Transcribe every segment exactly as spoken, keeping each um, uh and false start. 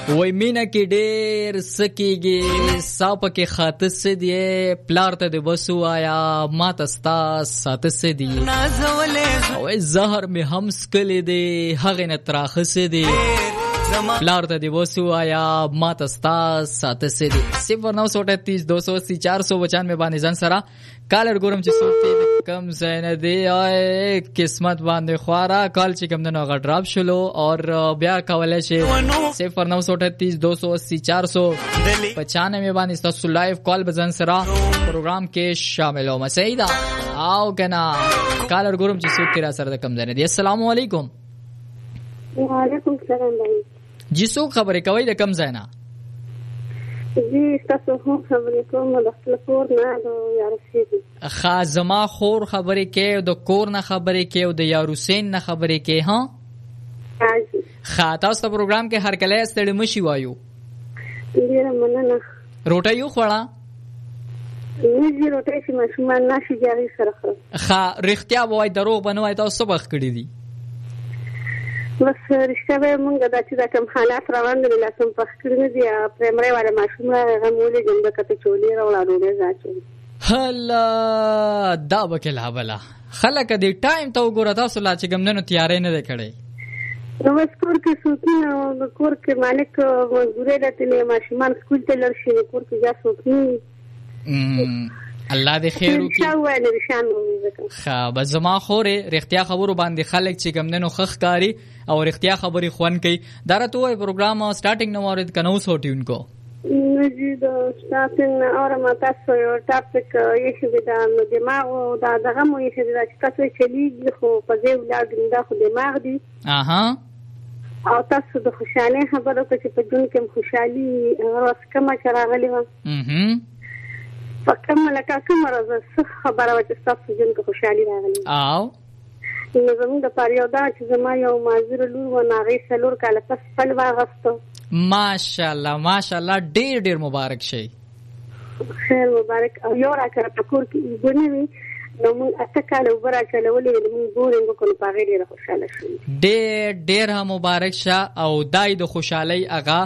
وای مینا کې ډېر سکیږي صاحب کې خاطر سه دی پلار ته د وسو آیا ما تستا سات سه دی وای زهر می هم سکل دی هغه نه تراخ سه دی پلار ته د وسو آیا ما تستا سات سه دی صفر نو سو تینتیس دو سو اسی چار سو پچانوے باندې ځان سره کالر ګورم چې سوتې کم زین دی اے قسمت باندې خوارا کال چې کم نه غ ډراپ شلو اور بیا کولای شي صفر نو سو تینتیس دو سو اسی چار سو پچانوے باندې تاسو لایو کال بزن سره پروګرام کې شامل او مسیدا او کنا کالر ګورم چې سوتې را سره کم زین دی السلام علیکم وعلیکم السلام بھائی جی سو خبرې کوي د کم زینا جی تاسو هم خبرې کوم د خپل کور نه د یار حسین خازما خور خبرې کې د کور نه خبرې کې او د یار حسین نه خبرې کې ها حاجی خاطا ست پروګرام کې هر کله ستړي مشي وایو ډیر مننه روټي یو خوړه نږدې روټي چې ماشومان ناشي جاري سره خره خا رښتیا وای دروغ بنوي تاسو سبق کړی دي بس رښتیا به مونږ دا چې دا کوم حالات روان دي لاسم پخ کړی دي پرایمري والا ماشوم هغه مولې ګنده کته چولې راوړاونه ځاچو هلا دا وکلا بلا خلک دې ټایم ته وګوره تاسو لا چې ګمندنو تیارې نه کړي نو بس کور کې سوتي نو کور کې مالک مزدوري راته ماشومان سکول ته لړ شي کور کې جا سوتي الله دې خیر وکړي خا بس زما خورې رښتیا خبرو باندې خلک چې ګمندنو خخ کاری او رښتیا خبرې خوان کوي دا راته وای پروګرام سٹارټینګ نو اورید کنو سوټیون کو نجی دا سٹارټینګ اور ما تاسو یو ټاپک یې شوی دا نو دماغ او دا دغه مو یې شوی دا چې تاسو چلیږي خو په دې ولادت دا خو دماغ دی اها او تاسو د خوشاله خبرو کې په جون کې خوشحالي ورس کما چراغلی و اها فکم لکه کوم راز خبره و چې تاسو جون کې خوشحالي راغلی او نو زموږ د پاره دا چې زما یو مازور لور و ناغي سلور کاله پس خپل واغستو ماشاءالله ماشاءالله ډیر ډیر مبارک شي خیر مبارک او یو راکړه پکور کې بنوي نو موږ اته کاله وبره چلولې موږ ګورم کوم پاره ډیر خوشاله شو ډیر ډیر مبارک شه او دای د خوشحالي اغا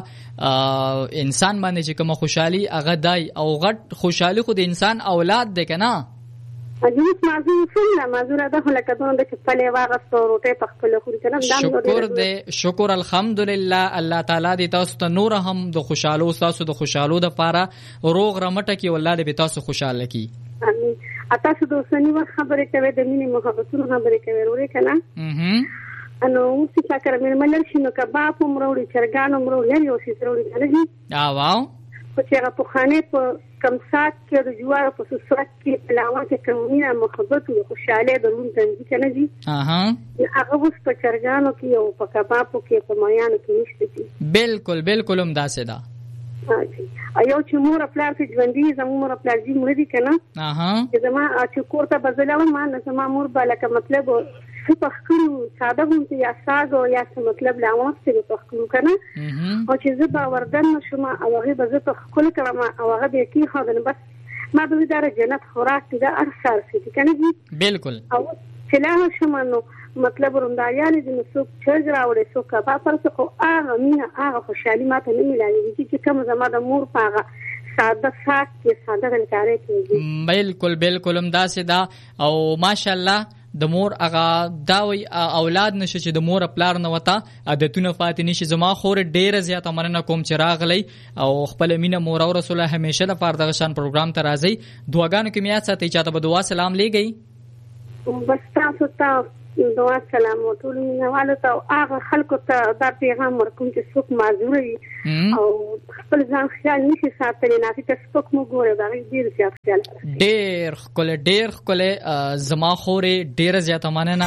انسان باندې چې کوم خوشحالي اغا دای او غټ خوشحالي خو د انسان اولاد دی کنه اجوس مازو څنګه مازو را ده لکه دونه د خپلې واغستو روټه په خپل خوري کنه شکر دې شکر الحمدلله الله تعالی دې تاسو ته نور هم د خوشاله او تاسو د خوشالو د پاره روغ رمټه کې ولله دې تاسو خوشاله کی امين تاسو د اوسنی وخت خبرې کوي د مینې محبتونو خبرې کوي ورې کنه اها انو چې څنګه کړم مې شنو کباب مروړي چرګانو مروړي یو شي تروړي کنه اه واو په چې هغه په خانه په کم سات کې د جوار په سوسات کې پلاوه کې کومینه محبت او خوشاله د مونږ څنګه کنه دي اها هغه اوس په چرګانو کې او په کبابو کې په مایانو کې نشته دي بالکل بالکل هم داسې ده ایو چې مور خپل ځ ژوندۍ زموږ مور خپل ځ مړ دي کنه اها چې زما چې کوړه بدلوم ما نه زما مور بالکه مطلب څه پخکړو ساده هم یا ساده یا څه مطلب لا واسطه پخکړو کنه او چې زه با وردن شوم او هغه به زه پخکول کړم او هغه به کی خدای بس ما به دار جنت خوراک دي دا ارسال سي کنه بالکل او چې لا شوم نو مطلب روندایان دي نو څوک چرګ راوړي څوک کباب پر څوک هغه مینا هغه خوشحالي ماته نه ملایي چې کوم زما د مور پاغه ساده ساک کې ساده غلکاري کوي بالکل بالکل هم داسې دا او ماشاءالله د مور اغا داوی اولاد نشه چې د مور پلار نه وتا عادتونه فاتې نشي زما خور ډیره زیاته مننه کوم چې راغلی او خپل مینه مور او رسول همیشه د فرد غشان پروګرام ته راځي دعاګانو کې میات ساتي چاته به دعا سلام لېږي بس تاسو ته دعا سلام او ټول مینوالو ته هغه خلکو ته دا پیغام ورکوم چې څوک معذور وي او خپل ځان خیال نشي ساتلی نه چې څوک مو ګوره دا ډیر زیات خیال ډیر خپل ډیر خپل زما خورې ډیر زیات مننه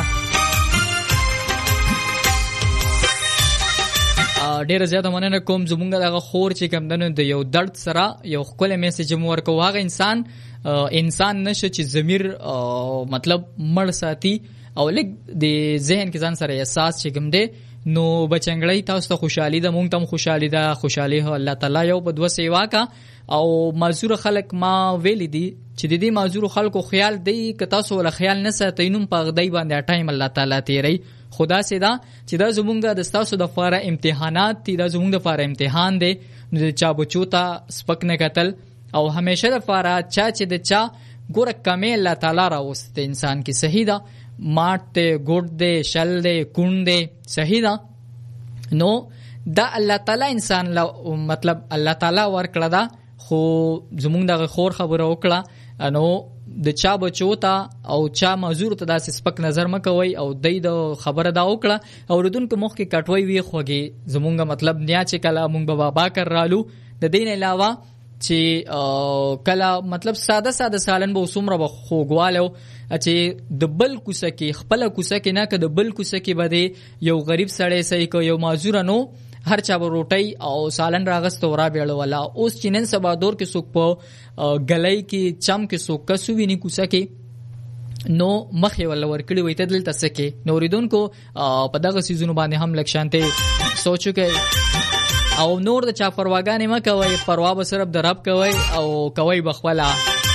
ډیر زیات مننه کوم زمونږ دغه خور چې کوم دنه د یو درد سره یو خپل میسج مو ورکو هغه انسان انسان نشه چې ضمیر مطلب مړ ساتي او لګ د ذهن کې ځان سره احساس چې کوم دی نو بچنګړی تاسو ته خوشحالي ده مونږ ته خوشحالي ده خوشحالي هو الله تعالی یو په دوه سیوا کا او معذور خلک ما ویل دي چې د دې معذور خلکو خیال دی که تاسو ول خیال نه ساتئ نو په غدای باندې ټایم الله تعالی تیری خدا سیدا چې دا زمونږ د تاسو د فاره امتحانات دي، دا زمونږ د فاره امتحان دی. نو چا بچو ته سپک نه قتل او همیشه د فاره چا چې د چا ګوره کمې الله تعالی راوسته انسان کې صحیح ده، ماټ ته ګوډ دی شل دی کون دی صحیح ده. نو دا الله تعالی انسان لا مطلب الله تعالی ورکړه دا، خو زمونږ د خور خبره وکړه نو د چا بچو ته او چا معذور ته داسې سپک نظر مکوي او دای د خبره دا وکړه او ردونکو مخ کې کټوي وی خوږي زمونږ مطلب نیا چې کله مونږ به بابا کر رالو د دین علاوه چې کله مطلب ساده ساده سالن به وسومره به خوګوالو چې د بل کوسه کې خپل کوسه کې نه که د بل کوسه کې بده یو غریب سړی صحیح کو یو معذور نو هر چا به روټي او سالن راغست ورا بیړ ولا. اوس چینن سبا دور کې سوق په غلای کې چم کې سوق کسو ویني کوسه کې نو مخې ولا ورکړي وي ته دلته سکه نو ریدونکو په دغه سيزونو باندې هم لکشانته سوچو کې او نور د چا پرواګانې مکوي، پروا به صرف د رب کوي او کوي بخولا.